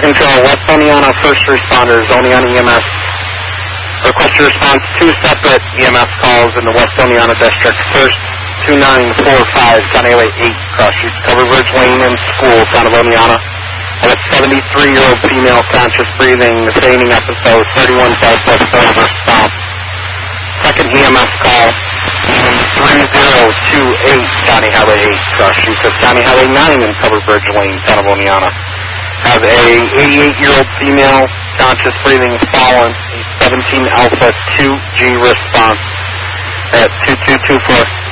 Control, West Oneonta first responders, Oneonta EMS. Request your response, 2 separate EMS calls in the West Oneonta District. First, 2945, County Highway 8, cross streets, Cover Bridge Lane and School, town of Oneonta. A 73-year-old female conscious breathing, fainting episode, 31 Southwest 4 response. Second EMS call, 3028, County Highway 8, cross streets of County Highway 9 in Cover Bridge Lane, town of Oneonta. Have a 88-year-old female conscious breathing fallen, 17 Alpha 2G response at 2224.